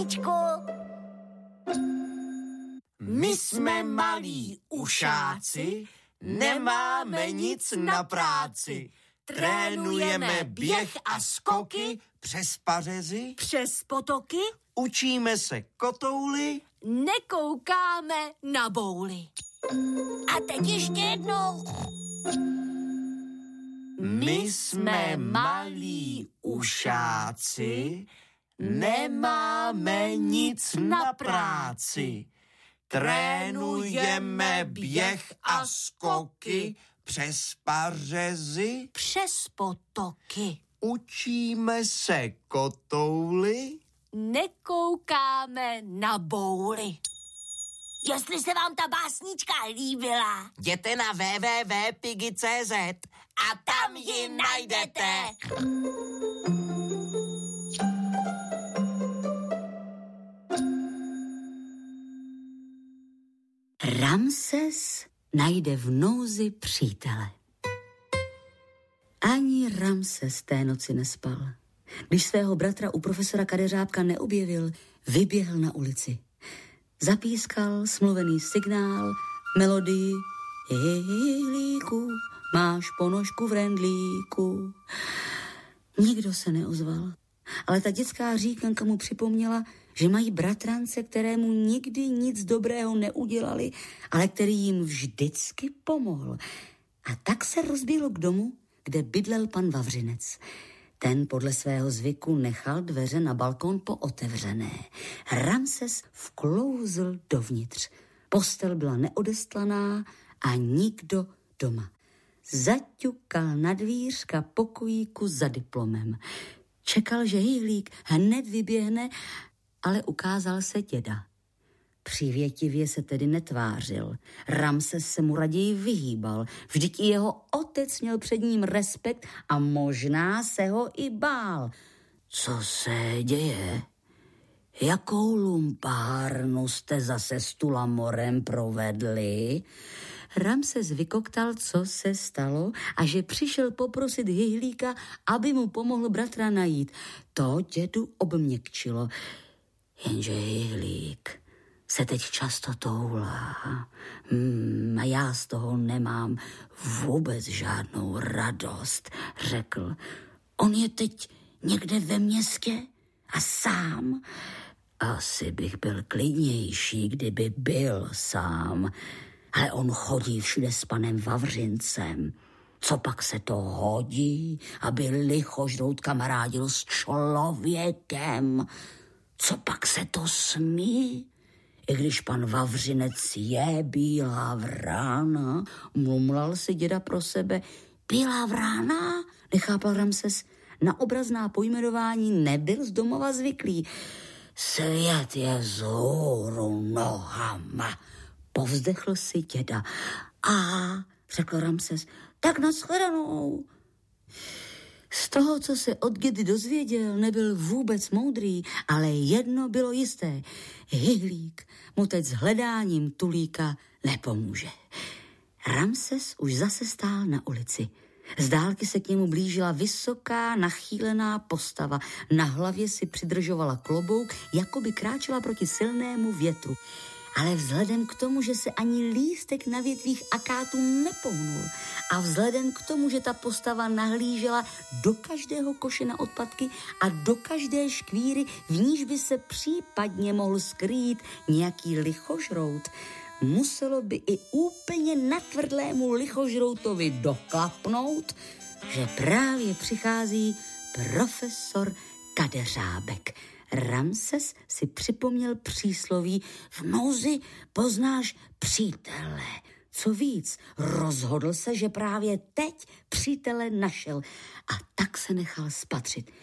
básničku. My jsme malí ušáci, nemáme nic na práci. Trénujeme běh a skoky přes pařezy, Přes potoky učíme se kotouly, nekoukáme na bouly. A teď ještě jednou. my jsme malí ušáci, nemáme nic na práci. Trénujeme běh a skoky přes pařezy, Přes potoky učíme se kotouly. nekoukáme na bouly. Jestli se vám ta básnička líbila, Jděte na www.pigi.cz a tam ji najdete. Ramses najde v nouzi přítele. Ani Ramses té noci nespal. Když svého bratra u profesora Kadeřábka neobjevil, vyběhl na ulici. Zapískal smluvený signál, melodii Jejlíku, máš ponožku v rendlíku. Nikdo se neozval, ale ta dětská říkanka mu připomněla, že mají bratrance, kterému nikdy nic dobrého neudělali, ale který jim vždycky pomohl. A tak se rozběhl k domu, kde bydlel pan Vavřinec. Ten podle svého zvyku nechal dveře na balkón pootevřené. Ramses vklouzl dovnitř. Postel byla neodestlaná a nikdo doma. Zaťukal na dvířka pokojíku za diplomem. Čekal, že Hýhlík hned vyběhne, ale ukázal se děda. Přívětivě se tedy netvářil. Ramses se mu raději vyhýbal. Vždyť i jeho otec měl před ním respekt a možná se ho i bál. Co se děje? Jakou lumpárnu jste zase s Tulamorem provedli? Ramses vykoktal, co se stalo a že přišel poprosit Hyhlíka, aby mu pomohl bratra najít. To dědu obměkčilo. Jenže Hyhlík se teď často toulá. A já z toho nemám vůbec žádnou radost, řekl. On je teď někde ve městě a sám. Asi bych byl klidnější, kdyby byl sám. Ale on chodí všude s panem Vavřincem. Co pak se to hodí, aby lichožrout kamarádil s člověkem? Co pak se to smí? I když pan Vavřinec je bílá vrána, mumlal si děda pro sebe. Bílá vrána? Nechápal Ramses. Na obrazná pojmenování nebyl z domova zvyklý. Svět je vzhůru nohama, povzdechl si děda. A, řekl Ramses, tak nashledanou. Z toho, co se od dědy dozvěděl, nebyl vůbec moudrý, ale jedno bylo jisté. Hyhlík mu teď s hledáním Tulíka nepomůže. Ramses už zase stál na ulici. Z dálky se k němu blížila vysoká, nachýlená postava. Na hlavě si přidržovala klobouk, jako by kráčela proti silnému větru. Ale vzhledem k tomu, že se ani lístek na větvích akátů nepohnul a vzhledem k tomu, že ta postava nahlížela do každého koše na odpadky a do každé škvíry, v níž by se případně mohl skrýt nějaký lichožrout, muselo by i úplně natvrdlému lichožroutovi doklapnout, že právě přichází profesor Kadeřábek. Ramses si připomněl přísloví: v nouzi poznáš přítele. Co víc, rozhodl se, že právě teď přítele našel a tak se nechal spatřit.